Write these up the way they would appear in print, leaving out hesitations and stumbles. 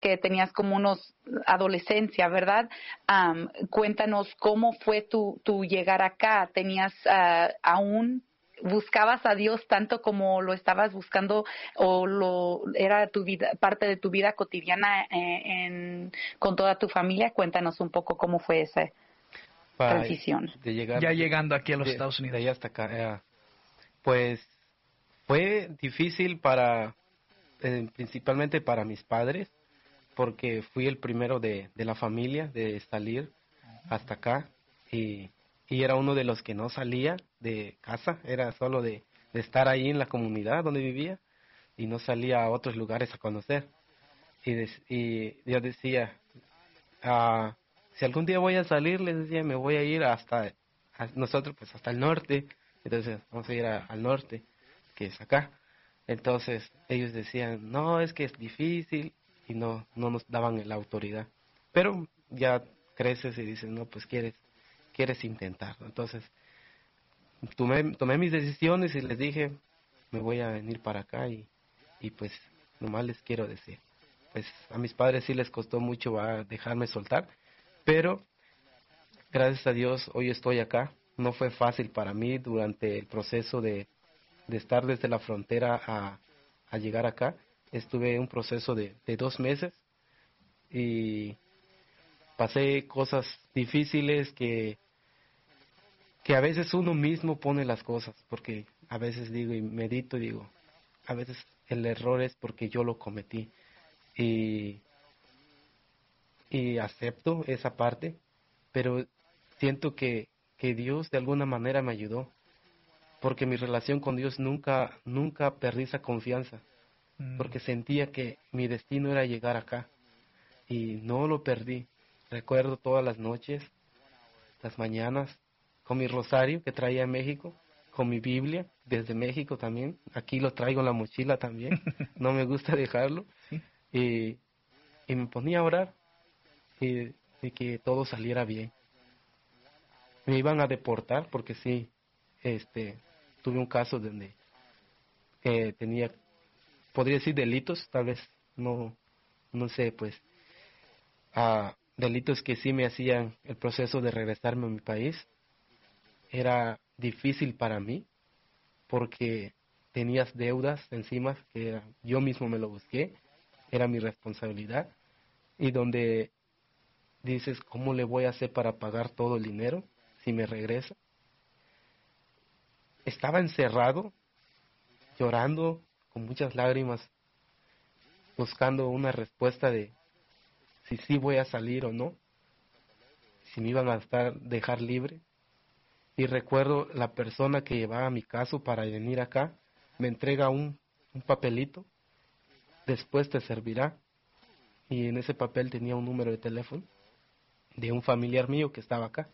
que tenías como unos adolescencia, ¿verdad? Cuéntanos cómo fue tu llegar acá. ¿Tenías aún buscabas a Dios tanto como lo estabas buscando o era tu vida, parte de tu vida cotidiana con toda tu familia? Cuéntanos un poco cómo fue esa transición. De llegar, ya llegando aquí a los Estados Unidos. De allá hasta acá, pues fue difícil principalmente para mis padres, porque fui el primero de la familia de salir hasta acá y era uno de los que no salía de casa, era solo de estar ahí en la comunidad donde vivía y no salía a otros lugares a conocer. Y yo decía, si algún día voy a salir, les decía, me voy a ir nosotros pues hasta el norte, entonces vamos a ir al norte, que es acá. Entonces ellos decían, no, es que es difícil, y no nos daban la autoridad. Pero ya creces y dices, no, pues quieres intentarlo. Entonces tomé mis decisiones y les dije, me voy a venir para acá y pues nomás les quiero decir, pues a mis padres sí les costó mucho dejarme soltar, pero gracias a Dios hoy estoy acá. No fue fácil para mí durante el proceso de estar desde la frontera a llegar acá. Estuve en un proceso de 2 meses y pasé cosas difíciles que a veces uno mismo pone las cosas, porque a veces digo y medito y digo, a veces el error es porque yo lo cometí y acepto esa parte, pero siento que Dios de alguna manera me ayudó, porque mi relación con Dios nunca perdí esa confianza, porque sentía que mi destino era llegar acá y no lo perdí. Recuerdo todas las noches, las mañanas, con mi rosario que traía en México, con mi Biblia desde México también, aquí lo traigo en la mochila también, no me gusta dejarlo, y me ponía a orar y que todo saliera bien. Me iban a deportar porque sí, tuve un caso donde tenía, podría decir delitos, tal vez no sé, pues delitos que sí me hacían el proceso de regresarme a mi país. Era difícil para mí porque tenías deudas encima que yo mismo me lo busqué, era mi responsabilidad, y donde dices, ¿cómo le voy a hacer para pagar todo el dinero si me regresa? Estaba encerrado, llorando con muchas lágrimas, buscando una respuesta de si sí voy a salir o no, si me iban a dejar libre. Y recuerdo la persona que llevaba mi caso para venir acá, me entrega un papelito, después te servirá. Y en ese papel tenía un número de teléfono de un familiar mío que estaba acá.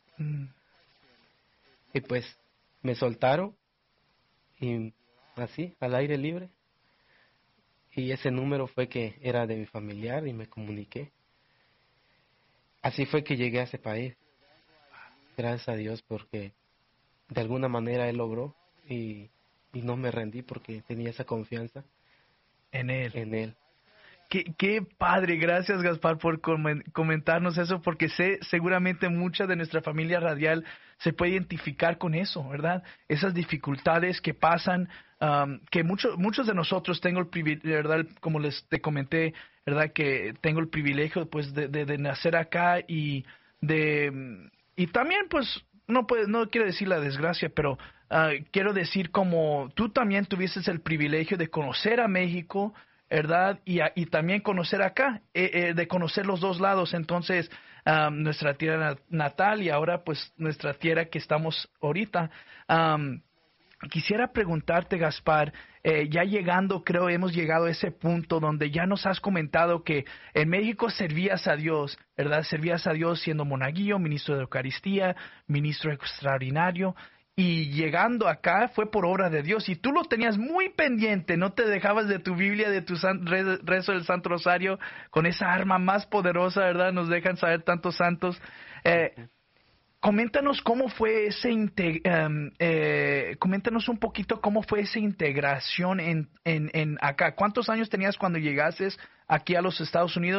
Y pues me soltaron y así, al aire libre. Y ese número fue que era de mi familiar y me comuniqué. Así fue que llegué a ese país. Gracias a Dios porque de alguna manera Él logró y no me rendí porque tenía esa confianza en Él. En Él. Qué padre, gracias Gaspar por comentarnos eso, porque seguramente mucha de nuestra familia radial se puede identificar con eso, ¿verdad? Esas dificultades que pasan, que muchos de nosotros tengo el privilegio, ¿verdad? Como te comenté, ¿verdad? Que tengo el privilegio pues de nacer acá y también pues no quiero decir la desgracia, pero quiero decir como tú también tuvieses el privilegio de conocer a México, ¿verdad? Y también conocer acá, de conocer los dos lados. Entonces, nuestra tierra natal y ahora pues nuestra tierra que estamos ahorita. Quisiera preguntarte, Gaspar, ya creo hemos llegado a ese punto donde ya nos has comentado que en México servías a Dios, ¿verdad? Servías a Dios siendo monaguillo, ministro de Eucaristía, ministro extraordinario. Y llegando acá fue por obra de Dios y tú lo tenías muy pendiente, no te dejabas de tu Biblia, de tu rezo del Santo Rosario, con esa arma más poderosa, ¿verdad? Nos dejan saber tantos santos. Coméntanos cómo fue coméntanos un poquito cómo fue esa integración en acá. ¿Cuántos años tenías cuando llegaste aquí a los Estados Unidos?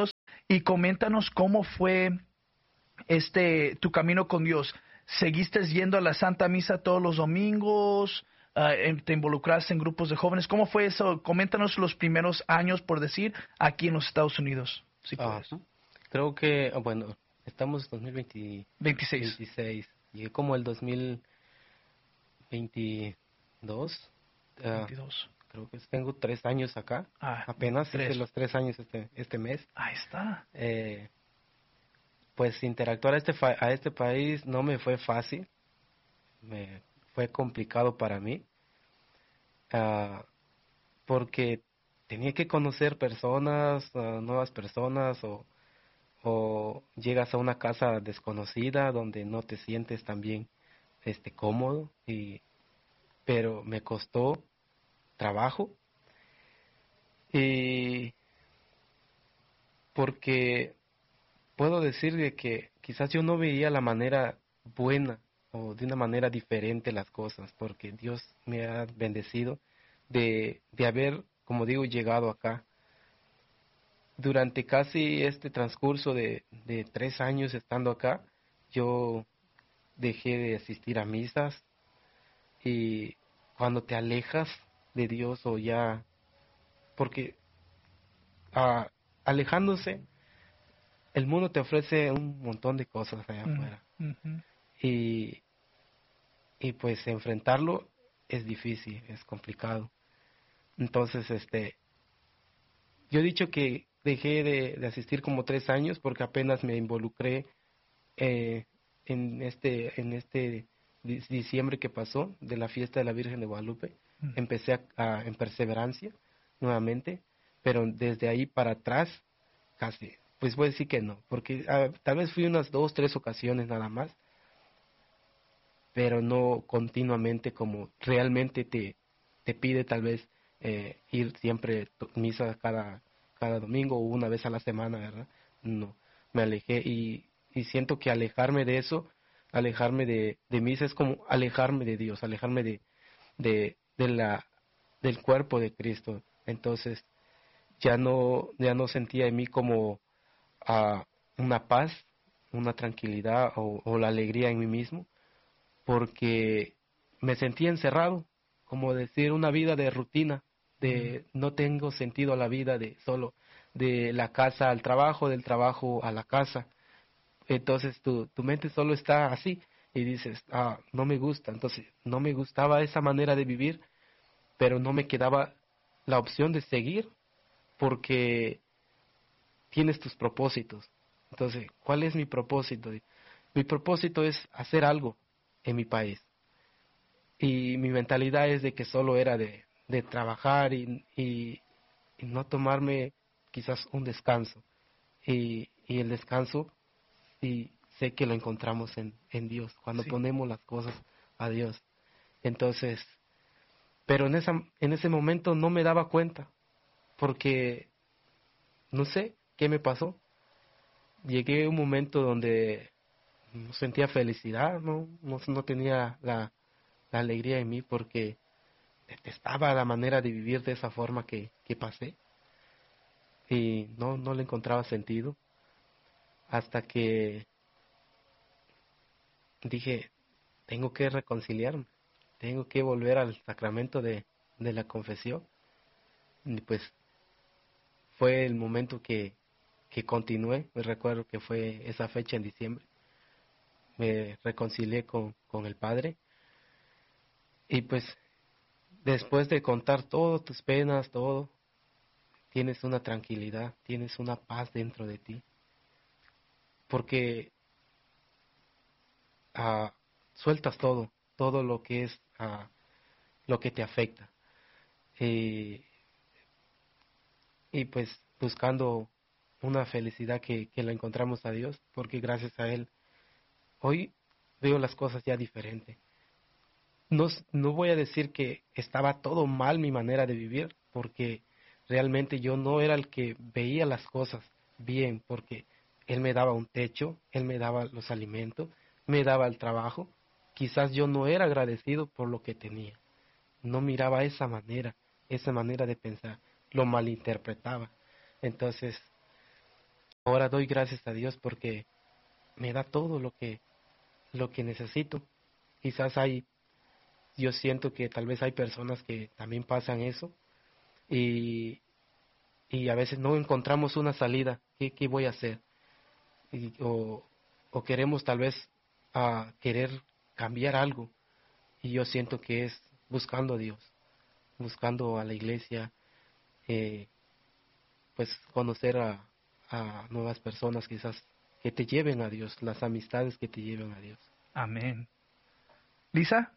Y coméntanos cómo fue tu camino con Dios. ¿Seguiste yendo a la Santa Misa todos los domingos? ¿Te involucraste en grupos de jóvenes? ¿Cómo fue eso? Coméntanos los primeros años, por decir, aquí en los Estados Unidos, si puedes. Creo que, bueno, estamos en 2026. 26. Llegué como el 2022. 22. Creo que tengo 3 años acá. Apenas hice los 3 años este mes. Ahí está. Pues interactuar a este país no me fue fácil. Fue complicado para mí. Porque tenía que conocer personas, nuevas personas, o llegas a una casa desconocida donde no te sientes tan bien cómodo, pero me costó trabajo, y porque puedo decir de que quizás yo no veía la manera buena o de una manera diferente las cosas, porque Dios me ha bendecido de haber, como digo, llegado acá. Durante casi este transcurso de 3 años estando acá, yo dejé de asistir a misas, y cuando te alejas de Dios o ya, porque alejándose, el mundo te ofrece un montón de cosas allá afuera, y, y pues enfrentarlo es difícil, es complicado. Entonces, yo he dicho que dejé de asistir como 3 años porque apenas me involucré en este diciembre que pasó de la fiesta de la Virgen de Guadalupe. Empecé en perseverancia nuevamente, pero desde ahí para atrás casi, pues voy a decir que no, porque tal vez fui unas 2, 3 ocasiones nada más, pero no continuamente como realmente te pide tal vez ir siempre misa cada domingo o una vez a la semana, ¿verdad? No, me alejé, y siento que alejarme de eso, alejarme de misa es como alejarme de Dios, alejarme del cuerpo de Cristo. Entonces ya no sentía en mí como una paz, una tranquilidad o la alegría en mí mismo, porque me sentía encerrado, como decir una vida de rutina, de no tengo sentido a la vida, de solo de la casa al trabajo, del trabajo a la casa. Entonces tu mente solo está así y dices, no me gusta. Entonces no me gustaba esa manera de vivir, pero no me quedaba la opción de seguir porque tienes tus propósitos. Entonces, ¿cuál es mi propósito? Mi propósito es hacer algo en mi país. Y mi mentalidad es de que solo era de trabajar y no tomarme quizás un descanso. Y el descanso, y sé que lo encontramos en Dios, cuando ponemos las cosas a Dios. Entonces, pero en ese momento no me daba cuenta, porque no sé qué me pasó. Llegué a un momento donde no sentía felicidad, no tenía la alegría en mí, porque detestaba la manera de vivir de esa forma que pasé, y no le encontraba sentido, hasta que dije, tengo que reconciliarme, tengo que volver al sacramento de la confesión. Y pues fue el momento que continué. Me recuerdo que fue esa fecha en diciembre, me reconcilié con el Padre, y pues después de contar todas tus penas, todo, tienes una tranquilidad, tienes una paz dentro de ti, porque sueltas todo lo que es lo que te afecta, y, y pues buscando una felicidad que la encontramos a Dios, porque gracias a Él hoy veo las cosas ya diferente. No voy a decir que estaba todo mal mi manera de vivir, porque realmente yo no era el que veía las cosas bien, porque Él me daba un techo, Él me daba los alimentos, me daba el trabajo. Quizás yo no era agradecido por lo que tenía, no miraba esa manera de pensar, lo malinterpretaba. Entonces, ahora doy gracias a Dios porque me da todo lo que necesito. Quizás yo siento que tal vez hay personas que también pasan eso y, y a veces no encontramos una salida. ¿Qué voy a hacer? Y- o, o queremos tal vez querer cambiar algo. Y yo siento que es buscando a Dios, buscando a la iglesia, eh, pues conocer a nuevas personas quizás que te lleven a Dios, las amistades que te lleven a Dios. Amén. Lisa.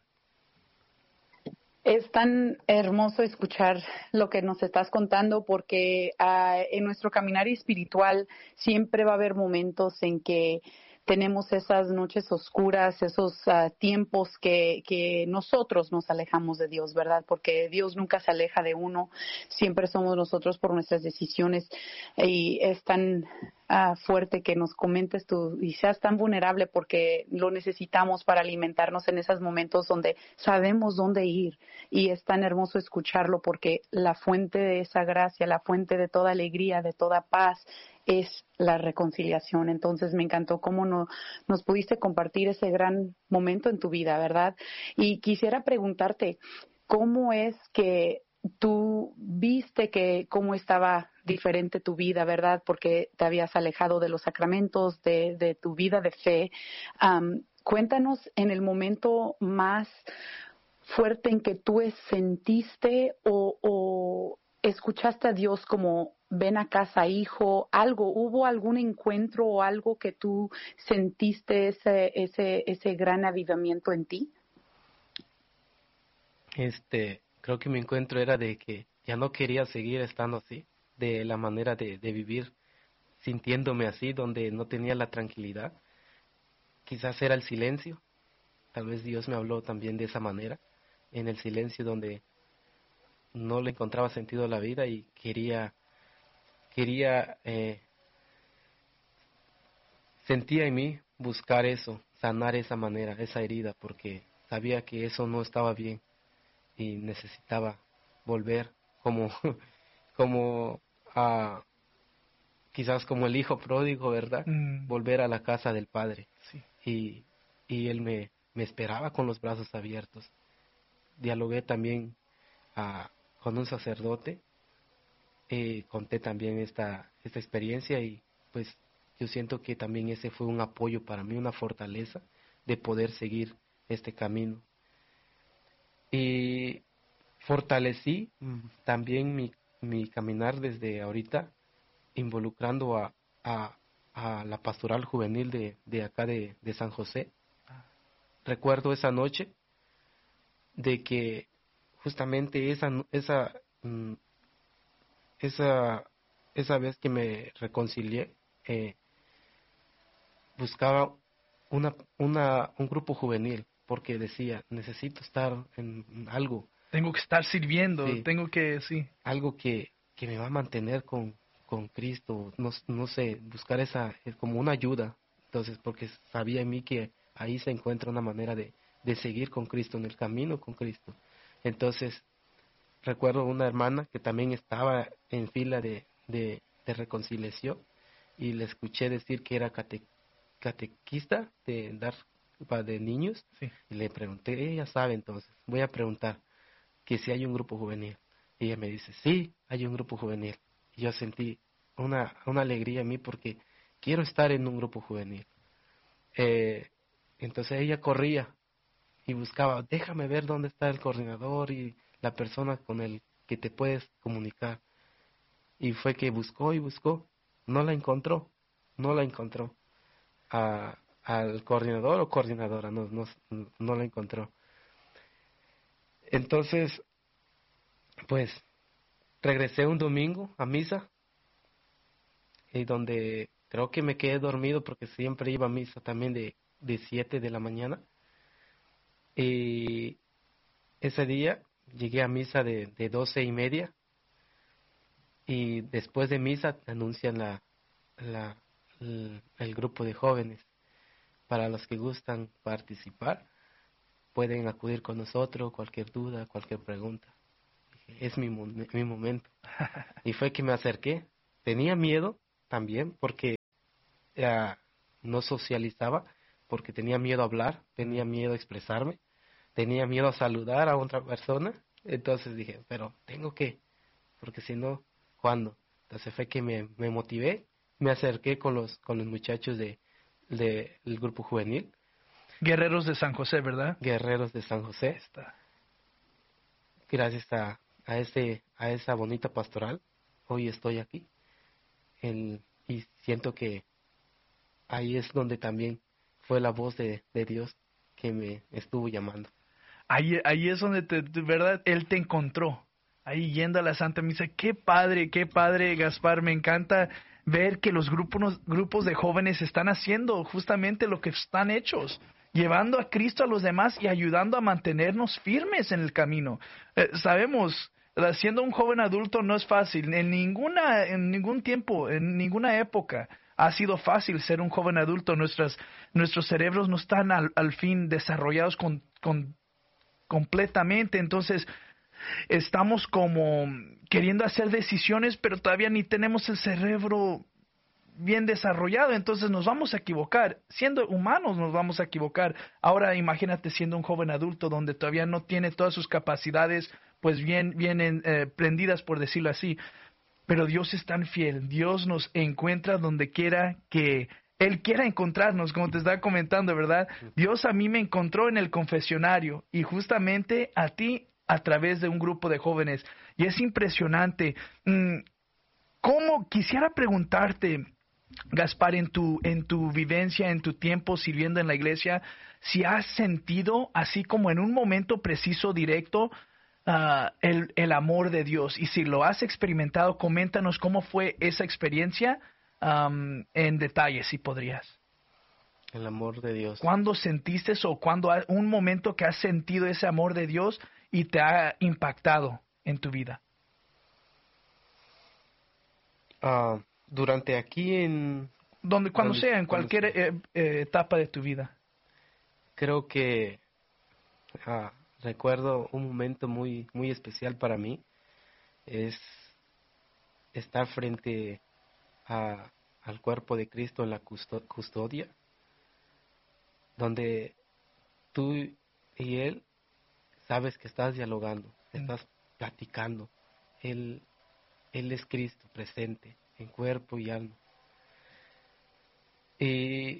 Es tan hermoso escuchar lo que nos estás contando porque en nuestro caminar espiritual siempre va a haber momentos en que tenemos esas noches oscuras, esos tiempos que nosotros nos alejamos de Dios, ¿verdad? Porque Dios nunca se aleja de uno, siempre somos nosotros por nuestras decisiones y es tan fuerte que nos comentes tú y seas tan vulnerable porque lo necesitamos para alimentarnos en esos momentos donde sabemos dónde ir y es tan hermoso escucharlo porque la fuente de esa gracia, la fuente de toda alegría, de toda paz es la reconciliación. Entonces me encantó cómo nos pudiste compartir ese gran momento en tu vida, ¿verdad? Y quisiera preguntarte, ¿cómo es que tú viste que cómo estaba diferente tu vida, ¿verdad? Porque te habías alejado de los sacramentos, de tu vida de fe. Cuéntanos en el momento más fuerte en que tú sentiste o escuchaste a Dios como ven a casa, hijo, algo, hubo algún encuentro o algo que tú sentiste ese gran avivamiento en ti? Creo que mi encuentro era de que ya no quería seguir estando así, de la manera de vivir, sintiéndome así, donde no tenía la tranquilidad. Quizás era el silencio, tal vez Dios me habló también de esa manera, en el silencio donde no le encontraba sentido a la vida y quería, sentía en mí buscar eso, sanar esa manera, esa herida, porque sabía que eso no estaba bien y necesitaba volver como, como a, quizás como el hijo pródigo, ¿verdad? Mm, Volver a la casa del Padre. sí. Y, y él me esperaba con los brazos abiertos. Dialogué también con un sacerdote, conté también esta experiencia y pues yo siento que también ese fue un apoyo para mí, una fortaleza de poder seguir este camino. Y fortalecí también mi caminar desde ahorita, involucrando a la pastoral juvenil de acá de San José. Recuerdo esa noche de que justamente mm, esa, esa vez que me reconcilié, eh, buscaba un grupo juvenil, porque decía, necesito estar en algo, Tengo que estar sirviendo, sí, tengo que, sí. algo que me va a mantener con Cristo, no sé, buscar como una ayuda, entonces, porque sabía en mí que ahí se encuentra una manera de seguir con Cristo, en el camino con Cristo. Entonces, recuerdo una hermana que también estaba en fila de reconciliación y le escuché decir que era catequista de niños Sí. y le pregunté, ella sabe entonces, voy a preguntar que si hay un grupo juvenil. Y ella me dice, sí, hay un grupo juvenil. Y yo sentí una alegría en mí porque quiero estar en un grupo juvenil. Eh, entonces ella corría y buscaba, déjame ver dónde está el coordinador y la persona con el que te puedes comunicar. Y fue que buscó y buscó, no la encontró, no la encontró. Al coordinador o coordinadora, no la encontró. Entonces, pues regresé un domingo a misa y donde creo que me quedé dormido porque siempre iba a misa también de 7 de la mañana. Y ese día llegué a misa de 12:30 y después de misa anuncian el grupo de jóvenes. Para los que gustan participar, pueden acudir con nosotros, cualquier duda, cualquier pregunta. Dije, es mi momento. Y fue que me acerqué. Tenía miedo también porque no socializaba porque tenía miedo a hablar, tenía miedo a expresarme, tenía miedo a saludar a otra persona. Entonces dije, pero tengo que, porque si no, ¿cuándo? Entonces fue que me motivé, me acerqué con los muchachos del grupo juvenil. Guerreros de San José, ¿verdad? Guerreros de San José. Está. Gracias a esa bonita pastoral, hoy estoy aquí. Y siento que ahí es donde también fue la voz de Dios que me estuvo llamando. Ahí es donde, de verdad, Él te encontró. Ahí yendo a la Santa Misa. Qué padre, Gaspar. Me encanta ver que los grupos de jóvenes están haciendo justamente lo que están hechos, llevando a Cristo a los demás y ayudando a mantenernos firmes en el camino. Sabemos, siendo un joven adulto no es fácil. En ningún tiempo, en ninguna época ha sido fácil ser un joven adulto. Nuestros cerebros no están al fin desarrollados completamente. Entonces, estamos como queriendo hacer decisiones, pero todavía ni tenemos el cerebro bien desarrollado, entonces nos vamos a equivocar. Siendo humanos nos vamos a equivocar. Ahora imagínate siendo un joven adulto donde todavía no tiene todas sus capacidades pues bien prendidas, por decirlo así. Pero Dios es tan fiel. Dios nos encuentra donde quiera que Él quiera encontrarnos, como te estaba comentando, ¿verdad? Dios a mí me encontró en el confesionario y justamente a ti a través de un grupo de jóvenes. Y es impresionante. ¿Cómo? Quisiera preguntarte, Gaspar, en tu vivencia, en tu tiempo sirviendo en la iglesia, si has sentido, así como en un momento preciso, directo, el amor de Dios. Y si lo has experimentado, coméntanos cómo fue esa experiencia en detalle, si podrías. El amor de Dios. ¿Cuándo sentiste eso? ¿Cuándo un momento que has sentido ese amor de Dios y te ha impactado en tu vida? Durante aquí Cuando sea, en cualquier etapa de tu vida. Creo que recuerdo un momento muy especial para mí. Es estar frente al cuerpo de Cristo en la custodia, donde tú y Él sabes que estás dialogando, estás platicando. Él es Cristo presente en cuerpo y alma. Y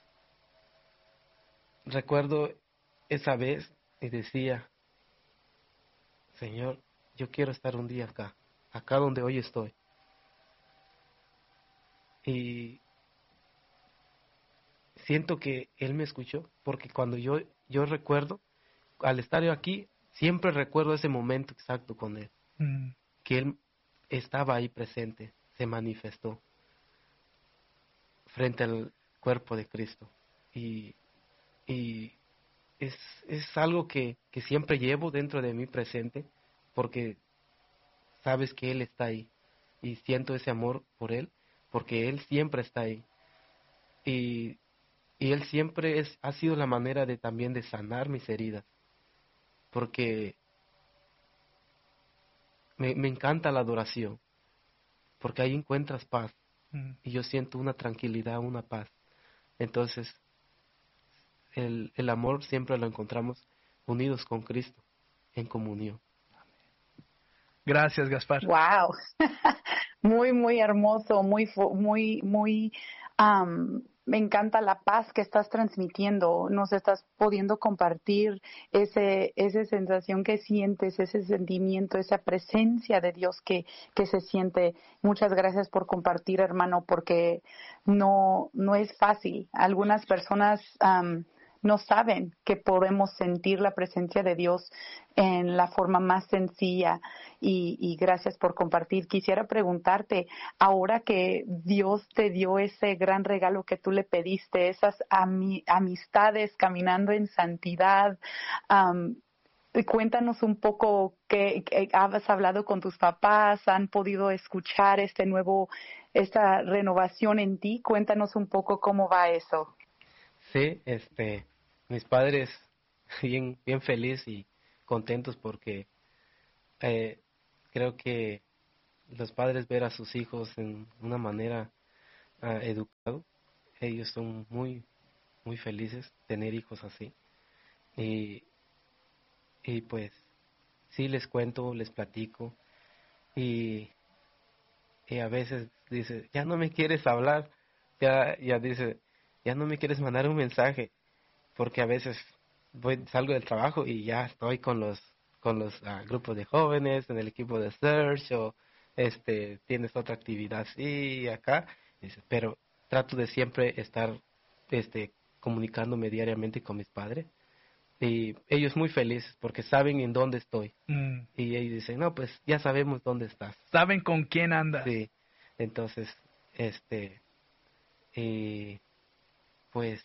recuerdo esa vez y decía, Señor, yo quiero estar un día acá donde hoy estoy. Y siento que Él me escuchó, porque cuando yo recuerdo, al estar yo aquí, siempre recuerdo ese momento exacto con Él, que Él estaba ahí presente, se manifestó frente al cuerpo de Cristo. Y es algo que siempre llevo dentro de mí presente, porque sabes que Él está ahí, y siento ese amor por Él, porque Él siempre está ahí. Y Él siempre ha sido la manera también de sanar mis heridas, porque me encanta la adoración, porque ahí encuentras paz, y yo siento una tranquilidad, una paz. Entonces, el amor siempre lo encontramos unidos con Cristo, en comunión. Gracias, Gaspar. Wow, muy hermoso, muy, me encanta la paz que estás transmitiendo. Nos estás pudiendo compartir esa sensación que sientes, ese sentimiento, esa presencia de Dios que se siente. Muchas gracias por compartir, hermano, porque no es fácil. Algunas personas no saben que podemos sentir la presencia de Dios en la forma más sencilla y gracias por compartir. Quisiera preguntarte, ahora que Dios te dio ese gran regalo que tú le pediste, esas amistades caminando en santidad, cuéntanos un poco que has hablado con tus papás, han podido escuchar esta renovación en ti. Cuéntanos un poco cómo va eso. Sí, mis padres bien felices y contentos porque creo que los padres ver a sus hijos en una manera educado ellos son muy, muy felices tener hijos así. Y, y pues sí les cuento, les platico y, y a veces dice, ya no me quieres hablar, ya dice, ya no me quieres mandar un mensaje, porque a veces salgo del trabajo y ya estoy con los grupos de jóvenes, en el equipo de Search o tienes otra actividad así acá, dice, pero trato de siempre estar comunicándome diariamente con mis padres y ellos muy felices porque saben en dónde estoy. Y ellos dicen, no, pues ya sabemos dónde estás. Saben con quién andas. Sí, entonces, y pues,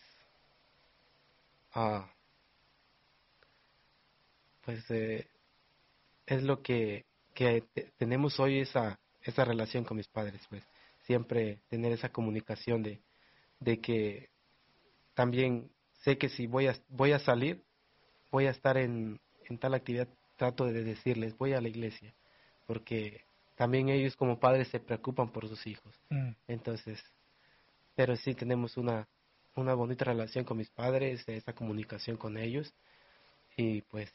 ah, pues es lo que tenemos hoy esa relación con mis padres, pues, siempre tener esa comunicación de que también sé que si voy a salir, voy a estar en tal actividad, trato de decirles, voy a la iglesia, porque también ellos como padres se preocupan por sus hijos. Entonces, pero sí tenemos una bonita relación con mis padres, esa comunicación con ellos, y pues...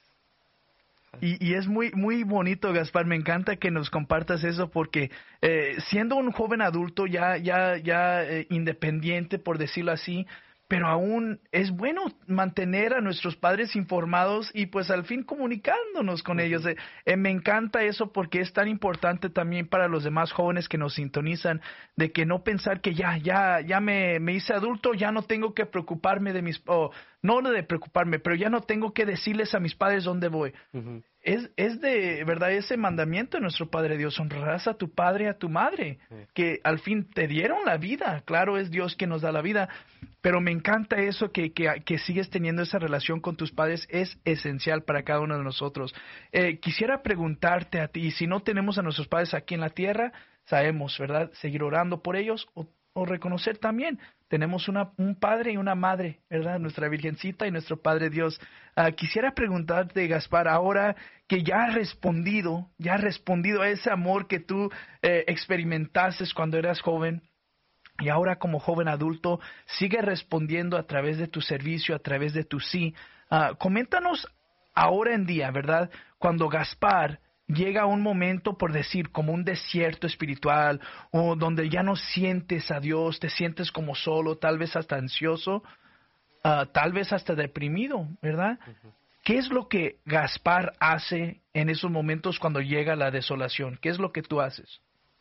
Y es muy muy bonito, Gaspar, me encanta que nos compartas eso porque siendo un joven adulto ya independiente, por decirlo así, pero aún es bueno mantener a nuestros padres informados y pues al fin comunicándonos con ellos. Me encanta eso porque es tan importante también para los demás jóvenes que nos sintonizan, de que no pensar que ya me hice adulto, ya no tengo que preocuparme de no de preocuparme, pero ya no tengo que decirles a mis padres dónde voy. Es de verdad ese mandamiento de nuestro Padre Dios, honrarás a tu padre y a tu madre, que al fin te dieron la vida. Claro, es Dios quien nos da la vida, pero me encanta eso que sigues teniendo esa relación con tus padres, es esencial para cada uno de nosotros. Quisiera preguntarte a ti, si no tenemos a nuestros padres aquí en la tierra, sabemos, ¿verdad? Seguir orando por ellos o reconocer también, tenemos un padre y una madre, ¿verdad? Nuestra Virgencita y nuestro Padre Dios. Quisiera preguntarte, Gaspar, ahora que ya has respondido a ese amor que tú experimentaste cuando eras joven, y ahora como joven adulto, sigue respondiendo a través de tu servicio, a través de tu sí. Coméntanos ahora en día, ¿verdad? Cuando Gaspar llega a un momento, por decir, como un desierto espiritual, o donde ya no sientes a Dios, te sientes como solo, tal vez hasta ansioso, tal vez hasta deprimido, ¿verdad? ¿Qué es lo que Gaspar hace en esos momentos cuando llega la desolación? ¿Qué es lo que tú haces?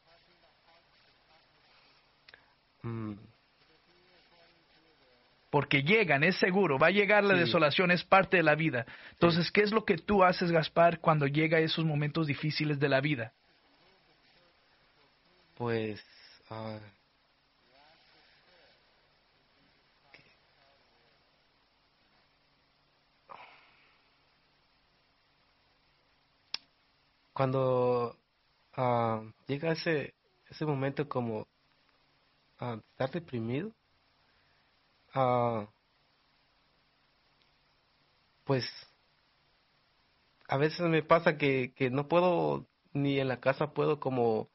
Porque llegan, es seguro, va a llegar la desolación, es parte de la vida. Entonces, ¿qué es lo que tú haces, Gaspar, cuando llega esos momentos difíciles de la vida? Pues, cuando llega ese momento como estar deprimido, pues a veces me pasa que no puedo, ni en la casa puedo como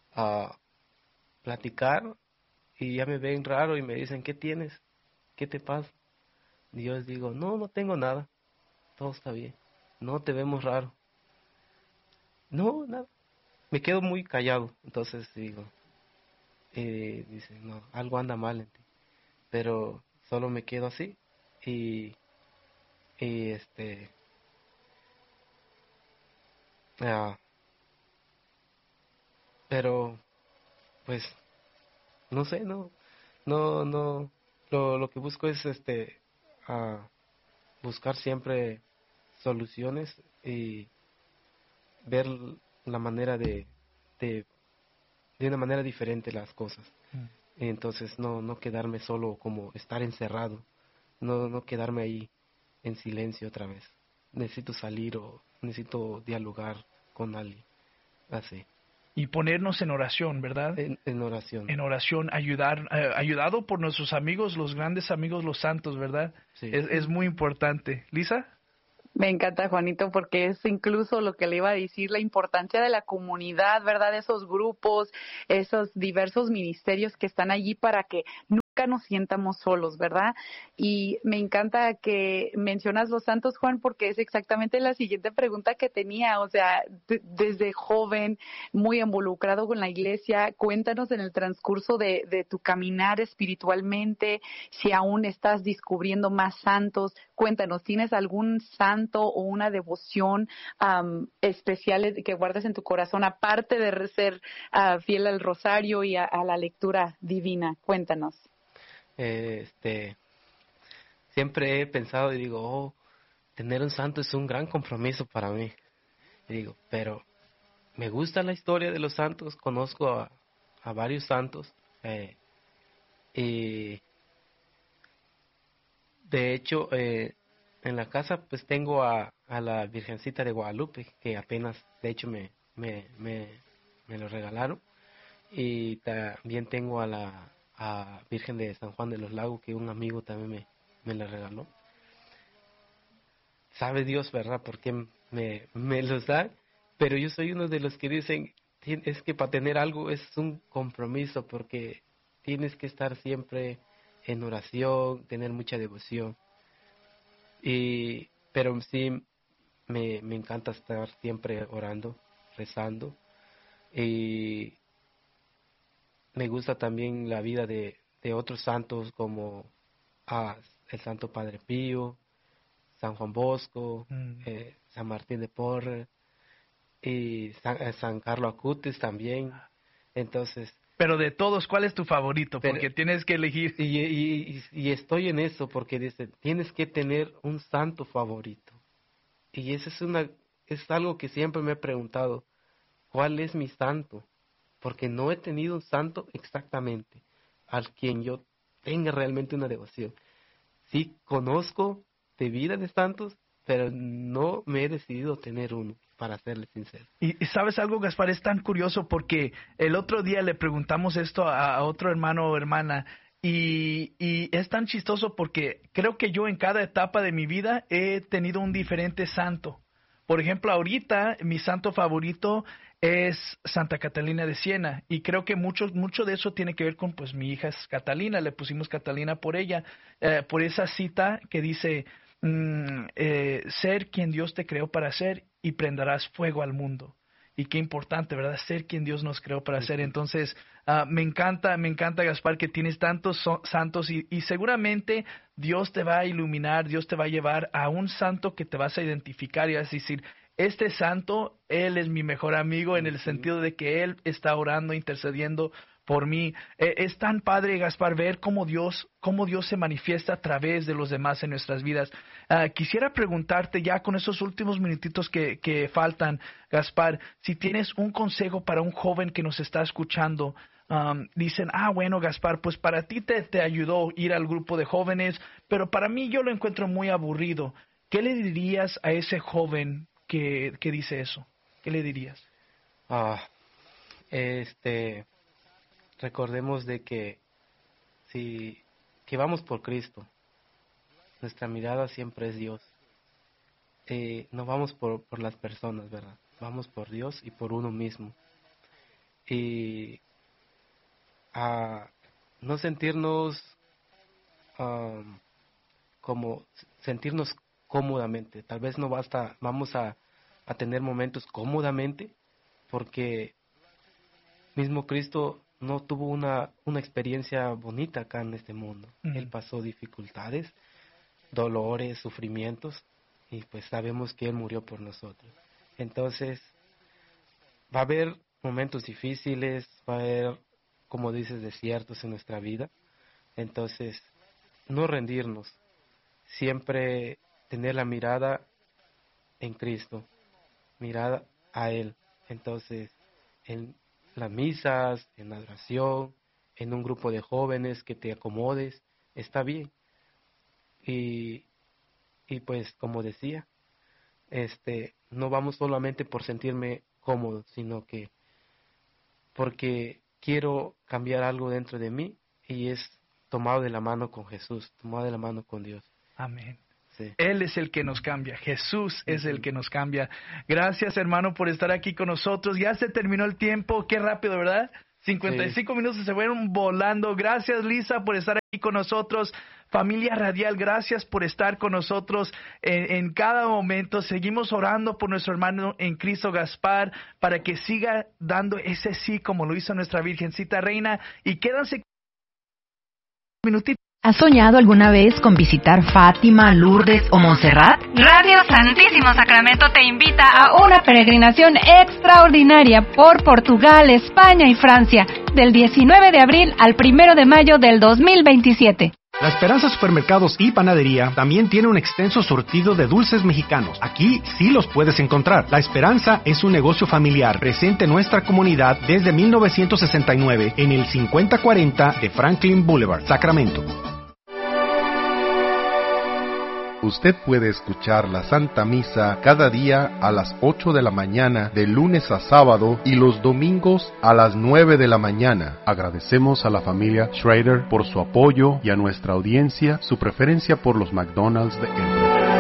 platicar y ya me ven raro y me dicen, ¿qué tienes? ¿Qué te pasa? Y yo les digo, no tengo nada, todo está bien, no te vemos raro. No, nada. Me quedo muy callado, entonces digo, dicen, no, algo anda mal en ti. Pero solo me quedo así y, y pero pues no sé, no, lo que busco es buscar siempre soluciones y ver la manera de una manera diferente las cosas. Y entonces no quedarme solo, como estar encerrado, no quedarme ahí en silencio otra vez. Necesito salir o necesito dialogar con alguien, así. Y ponernos en oración, ¿verdad? En oración. En oración, ayudado por nuestros amigos, los grandes amigos, los santos, ¿verdad? Sí. Es muy importante. ¿Lisa? Me encanta, Juanito, porque es incluso lo que le iba a decir, la importancia de la comunidad, ¿verdad? Esos grupos, esos diversos ministerios que están allí para que nos sientamos solos, ¿verdad? Y me encanta que mencionas los santos, Juan, porque es exactamente la siguiente pregunta que tenía. O sea, desde joven, muy involucrado con la iglesia, cuéntanos en el transcurso de tu caminar espiritualmente, si aún estás descubriendo más santos, cuéntanos, ¿tienes algún santo o una devoción especial que guardes en tu corazón, aparte de ser fiel al rosario y a la lectura divina? Cuéntanos. Siempre he pensado y digo, tener un santo es un gran compromiso para mí. Y digo, pero me gusta la historia de los santos, conozco a varios santos, y de hecho en la casa pues tengo a la Virgencita de Guadalupe, que apenas de hecho me lo regalaron, y también tengo a Virgen de San Juan de los Lagos, que un amigo también me la regaló. Sabe Dios, ¿verdad?, por qué me los da, pero yo soy uno de los que dicen, es que para tener algo es un compromiso, porque tienes que estar siempre en oración, tener mucha devoción. Pero sí me encanta estar siempre orando, rezando, y me gusta también la vida de otros santos como el Santo Padre Pío, San Juan Bosco, San Martín de Porres y San Carlos Acutis también. Entonces, pero de todos, ¿cuál es tu favorito? Porque tienes que elegir. Y estoy en eso, porque dice, tienes que tener un santo favorito. Y eso es algo que siempre me he preguntado, ¿cuál es mi santo? Porque no he tenido un santo exactamente al quien yo tenga realmente una devoción. Sí conozco de vida de santos, pero no me he decidido tener uno, para serle sincero. Y sabes algo, Gaspar, es tan curioso porque el otro día le preguntamos esto a otro hermano o hermana, y es tan chistoso porque creo que yo en cada etapa de mi vida he tenido un diferente santo. Por ejemplo, ahorita mi santo favorito es Santa Catalina de Siena, y creo que mucho de eso tiene que ver con, pues, mi hija es Catalina, le pusimos Catalina por ella, por esa cita que dice, ser quien Dios te creó para ser y prenderás fuego al mundo. Y qué importante, ¿verdad? Ser quien Dios nos creó para ser. Entonces, me encanta, Gaspar, que tienes tantos santos, y seguramente Dios te va a iluminar, Dios te va a llevar a un santo que te vas a identificar y vas a decir, este santo, él es mi mejor amigo, en el sentido de que él está orando, intercediendo por mí. Es tan padre, Gaspar, ver cómo Dios se manifiesta a través de los demás en nuestras vidas. Quisiera preguntarte ya con esos últimos minutitos que faltan, Gaspar, si tienes un consejo para un joven que nos está escuchando. Dicen, bueno, Gaspar, pues para ti te ayudó ir al grupo de jóvenes, pero para mí yo lo encuentro muy aburrido. ¿Qué le dirías a ese joven que dice eso? ¿Qué le dirías? Recordemos de que que vamos por Cristo, nuestra mirada siempre es Dios. No vamos por las personas, ¿verdad? Vamos por Dios y por uno mismo. Y no sentirnos como sentirnos cómodamente. Tal vez no basta, vamos a tener momentos cómodamente, porque mismo Cristo no tuvo una experiencia bonita acá en este mundo. Él pasó dificultades, dolores, sufrimientos, y pues sabemos que Él murió por nosotros. Entonces, va a haber momentos difíciles, va a haber, como dices, desiertos en nuestra vida. Entonces, no rendirnos, siempre tener la mirada en Cristo, mirada a Él. Entonces, en las misas, en la adoración, en un grupo de jóvenes que te acomodes, está bien. Y pues, como decía, no vamos solamente por sentirme cómodo, sino que porque quiero cambiar algo dentro de mí, y es tomado de la mano con Jesús, tomado de la mano con Dios. Amén. Sí. Él es el que nos cambia, Jesús es el que nos cambia. Gracias, hermano, por estar aquí con nosotros. Ya se terminó el tiempo, qué rápido, ¿verdad? 55 minutos se fueron volando. Gracias, Lisa, por estar aquí con nosotros. Familia Radial, gracias por estar con nosotros en cada momento. Seguimos orando por nuestro hermano en Cristo, Gaspar, para que siga dando ese sí como lo hizo nuestra Virgencita Reina. Y quédense minutitos. ¿Has soñado alguna vez con visitar Fátima, Lourdes o Montserrat? Radio Santísimo Sacramento te invita a una peregrinación extraordinaria por Portugal, España y Francia, del 19 de abril al 1 de mayo del 2027. La Esperanza Supermercados y Panadería también tiene un extenso surtido de dulces mexicanos. Aquí sí los puedes encontrar. La Esperanza es un negocio familiar presente en nuestra comunidad desde 1969 en el 5040 de Franklin Boulevard, Sacramento. Usted puede escuchar la Santa Misa cada día a las 8 de la mañana, de lunes a sábado, y los domingos a las 9 de la mañana. Agradecemos a la familia Schrader por su apoyo y a nuestra audiencia su preferencia por los McDonald's de Elmwood.